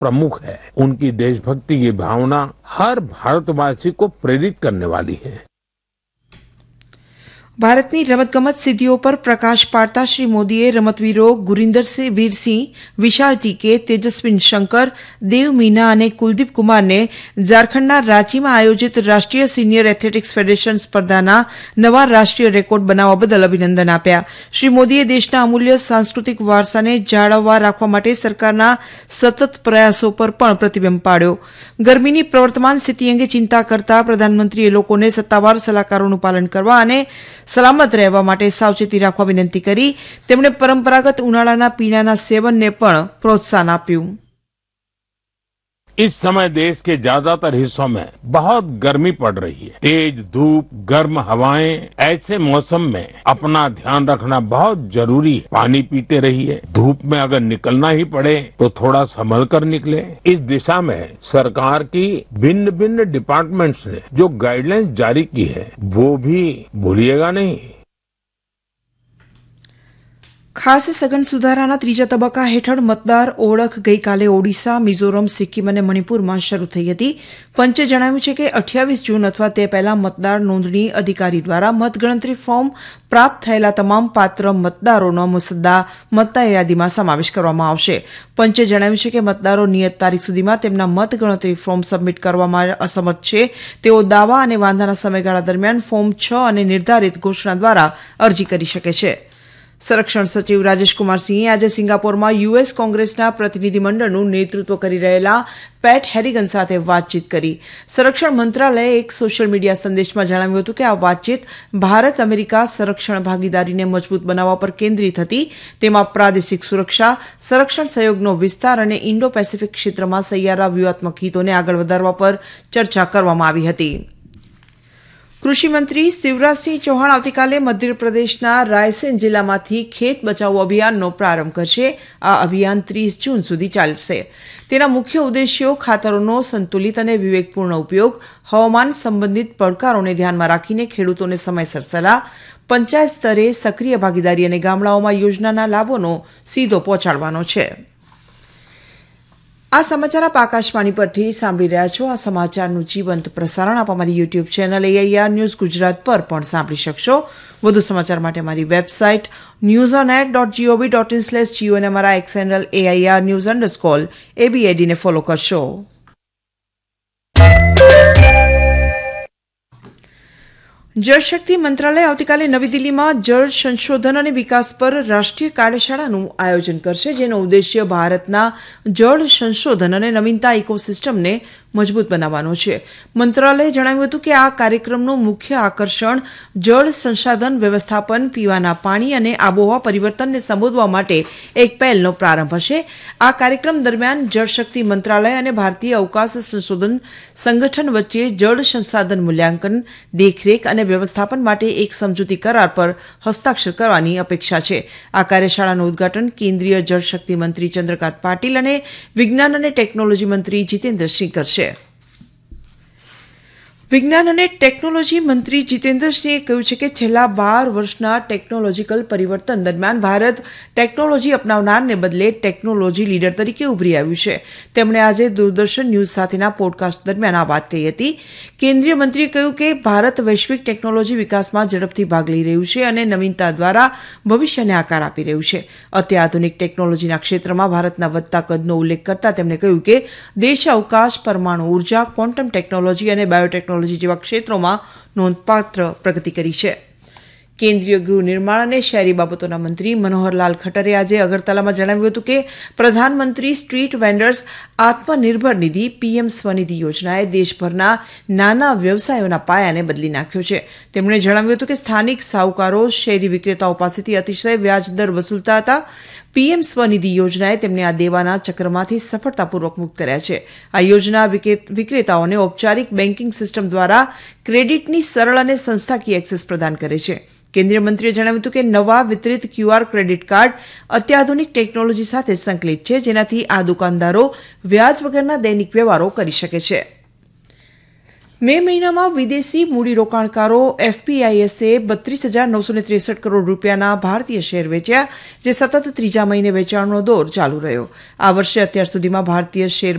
प्रमुख है। उनकी देशभक्ति की भावना हर भारतवासी को प्रेरित करने वाली है। ભારતની રમતગમત સિદ્ધિઓ પર પ્રકાશ પાડતા શ્રી મોદીએ રમતવીરો ગુરિન્દરસિંહ વીરસિંહ, વિશાલ ટીકે, તેજસ્વીન શંકર, દેવ મીના અને કુલદીપ કુમારને ઝારખંડના રાંચીમાં આયોજિત રાષ્ટ્રીય સિનિયર એથ્લેટિક્સ ફેડરેશન સ્પર્ધાના નવા રાષ્ટ્રીય રેકોર્ડ બનાવવા બદલ અભિનંદન આપ્યા. શ્રી મોદીએ દેશના અમૂલ્ય સાંસ્કૃતિક વારસાને જાળવવા રાખવા માટે સરકારના સતત પ્રયાસો પર પણ પ્રતિબિંબ પાડ્યો. ગરમીની પ્રવર્તમાન સ્થિતિ અંગે ચિંતા કરતા પ્રધાનમંત્રીએ લોકોને સત્તાવાર સલાહકારોનું પાલન કરવા અને સલામત રહેવા માટે સાવચેતી રાખવા વિનંતી કરી. તેમણે પરંપરાગત ઉનાળાના પીણાના સેવનને પણ પ્રોત્સાહન આપ્યું. इस समय देश के ज्यादातर हिस्सों में बहुत गर्मी पड़ रही है. तेज धूप, गर्म हवाएं, ऐसे मौसम में अपना ध्यान रखना बहुत जरूरी है. पानी पीते रहिए. धूप में अगर निकलना ही पड़े तो थोड़ा संभल कर निकले. इस दिशा में सरकार की भिन्न भिन्न डिपार्टमेंट्स ने जो गाइडलाइंस जारी की है वो भी भूलिएगा नहीं. ખાસ સઘન સુધારાના ત્રીજા તબક્કા હેઠળ મતદાર ઓળખ ગઈકાલે ઓડિશા, મિઝોરમ, સિક્કિમ અને મણિપુરમાં શરૂ થઈ હતી. પંચે જણાવ્યું છે કે 28 જૂન અથવા તે પહેલા મતદાર નોંધણી અધિકારી દ્વારા મતગણતરી ફોર્મ પ્રાપ્ત થયેલા તમામ પાત્ર મતદારોનો મુસદ્દા મતદાર યાદીમાં સમાવેશ કરવામાં આવશે. પંચે જણાવ્યું છે કે મતદારો નિયત તારીખ સુધીમાં તેમના મતગણતરી ફોર્મ સબમિટ કરવામાં અસમર્થ છે તેઓ દાવા અને વાંધાના સમયગાળા દરમિયાન ફોર્મ 6 અને નિર્ધારિત ઘોષણા દ્વારા અરજી કરી શકે છે. સંરક્ષણ સચિવ રાજેશકુમાર સિંહે આજે સિંગાપોરમાં યુએસ કોંગ્રેસના પ્રતિનિધિમંડળનું નેતૃત્વ કરી રહેલા પેટ હેરિગન સાથે વાતચીત કરી. સંરક્ષણ મંત્રાલયે એક સોશિયલ મીડિયા સંદેશમાં જણાવ્યું હતું કે આ વાતચીત ભારત અમેરિકા સંરક્ષણ ભાગીદારીને મજબૂત બનાવવા પર કેન્દ્રિત હતી. તેમાં પ્રાદેશિક સુરક્ષા, સંરક્ષણ સહયોગનો વિસ્તાર અને ઇન્ડો પેસિફિક ક્ષેત્રમાં સહિયારા વ્યૂહાત્મક હિતોને આગળ વધારવા પર ચર્ચા કરવામાં આવી હતી. કૃષિમંત્રી શિવરાજસિંહ ચૌહાણ આવતીકાલે મધ્યપ્રદેશના રાયસેન જિલ્લામાંથી ખેત બચાવો અભિયાનનો પ્રારંભ કરશે. આ અભિયાન 30 જૂન સુધી ચાલશે. તેના મુખ્ય ઉદ્દેશ્યો ખાતરોનો સંતુલિત અને વિવેકપૂર્ણ ઉપયોગ, હવામાન સંબંધિત પડકારોને ધ્યાનમાં રાખીને ખેડૂતોને સમયસર સલાહ, પંચાયત સ્તરે સક્રિય ભાગીદારી અને ગામડાઓમાં યોજનાના લાભોનો સીધો પહોંચાડવાનો છે. આ સમાચાર આપ આકાશવાણી પરથી સાંભળી રહ્યા છો. આ સમાચારનું જીવંત પ્રસારણ આપ અમારી YouTube channel AIR news Gujarat પર પણ સાંભળી શકશો. વધુ સમાચાર માટે અમારી વેબસાઇટ newsonet.gov.in/geo અને અમારા એક્સ હેન્ડલ AIR_news_ABAD ને ફોલો કરશો. જળશક્તિ મંત્રાલય આવતીકાલે નવી દિલ્હીમાં જળ સંશોધન અને વિકાસ પર રાષ્ટ્રીય કાર્યશાળાનું આયોજન કરશે, જેનો ઉદ્દેશ્ય ભારતના જળ સંશોધન અને નવીનતા ઇકોસિસ્ટમને મજબૂત બનાવવાનો છે. મંત્રાલયે જણાવ્યું હતું કે આ કાર્યક્રમનું મુખ્ય આકર્ષણ જળ સંસાધન વ્યવસ્થાપન, પીવાના પાણી અને આબોહવા પરિવર્તનને સંબોધવા માટે એક પહેલનો પ્રારંભ હશે. આ કાર્યક્રમ દરમિયાન જળશક્તિ મંત્રાલય અને ભારતીય અવકાશ સંશોધન સંગઠન વચ્ચે જળ સંસાધન મૂલ્યાંકન, દેખરેખ અને વ્યવસ્થાપન માટે એક સમજૂતી કરાર પર હસ્તાક્ષર કરવાની અપેક્ષા છે. આ કાર્યશાળાનું ઉદઘાટન કેન્દ્રીય જળશક્તિ મંત્રી ચંદ્રકાંત પાટીલ અને વિજ્ઞાન અને ટેકનોલોજી મંત્રી જીતેન્દ્રસિંહ કરશે. વિજ્ઞાન અને ટેકનોલોજી મંત્રી જીતેન્દ્રસિંહે કહ્યું છે કે છેલ્લા 12 વર્ષના ટેકનોલોજીકલ પરિવર્તન દરમિયાન ભારત ટેકનોલોજી અપનાવનારને બદલે ટેકનોલોજી લીડર તરીકે ઉભરી આવ્યું છે. તેમણે આજે દૂરદર્શન ન્યૂઝ સાથેના પોડકાસ્ટ દરમિયાન આ વાત કહી હતી. કેન્દ્રીય મંત્રીએ કહ્યું કે ભારત વૈશ્વિક ટેકનોલોજી વિકાસમાં ઝડપથી ભાગ લઈ રહ્યું છે અને નવીનતા દ્વારા ભવિષ્યને આકાર આપી રહ્યું છે. અત્યાધુનિક ટેકનોલોજીના ક્ષેત્રમાં ભારતના વધતા કદનો ઉલ્લેખ કરતા તેમણે કહ્યું કે દેશ અવકાશ, પરમાણુ ઉર્જા, ક્વોન્ટમ ટેકનોલોજી અને બાયોટેકનોલોજી જેવા ક્ષેત્રોમાં નોંધપાત્ર પ્રગતિ કરી છે. કેન્દ્રીય ગૃહ નિર્માણ અને શહેરી બાબતોના મંત્રી મનોહરલાલ ખટ્ટરે આજે અગરતલામાં જણાવ્યું હતું કે પ્રધાનમંત્રી સ્ટ્રીટ વેન્ડર્સ આત્મનિર્ભર નિધિ PM સ્વનિધિ યોજનાએ દેશભરના નાના વ્યવસાયોના પાયાને બદલી નાખ્યો છે. તેમણે જણાવ્યું હતું કે સ્થાનિક સાહુકારો શહેરી વિક્રેતાઓ પાસેથી અતિશય વ્યાજદર વસૂલતા હતા. PM સ્વનિધિ યોજનાએ તેમને આ દેવાના ચક્રમાંથી સફળતાપૂર્વક મુક્ત કર્યા છે. આ યોજના વિક્રેતાઓને ઔપચારિક બેન્કિંગ સિસ્ટમ દ્વારા ક્રેડિટની સરળ અને સંસ્થાકીય એક્સેસ પ્રદાન કરે છે. કેન્દ્રીય મંત્રીએ જણાવ્યું હતું કે નવા વિતરિત QR ક્રેડિટ કાર્ડ અત્યાધુનિક ટેકનોલોજી સાથે સંકલિત છે, જેનાથી આ દુકાનદારો વ્યાજ વગરના દૈનિક વ્યવહારો કરી શકે છે. મે મહિનામાં વિદેશી મૂડીરોકાણકારો એફપીઆઈએસે 32,963 કરોડ રૂપિયાના ભારતીય શેર વેચ્યા, જે સતત ત્રીજા મહિને વેચાણનો દોર ચાલુ રહ્યો. આ વર્ષે અત્યાર સુધીમાં ભારતીય શેર